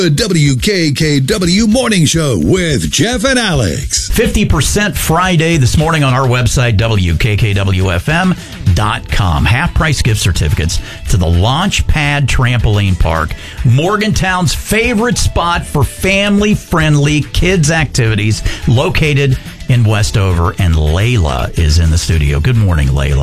The WKKW Morning Show with Jeff and Alex. 50% Friday this morning on our website, WKKWFM.com. Half-price gift certificates to the Launchpad Trampoline Park, Morgantown's favorite spot for family-friendly kids activities, located in Westover. And Layla is in the studio. Good morning, Layla.